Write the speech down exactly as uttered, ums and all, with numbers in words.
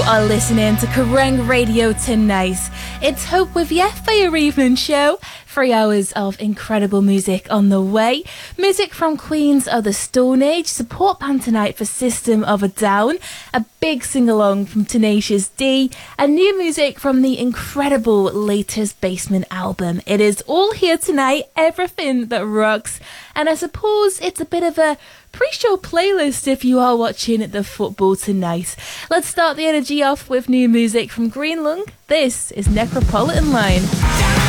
Are listening to Kerrang Radio tonight. It's Hope with you for your evening show. Three hours of incredible music on the way. Music from Queens of the Stone Age, support band tonight for System of a Down, a big sing-along from Tenacious D, and new music from the incredible latest Basement album. It is all here tonight, everything that rocks, and I suppose it's a bit of a pre-show playlist if you are watching the football tonight. Let's start the energy off with new music from Green Lung. This is Necropolitan Line.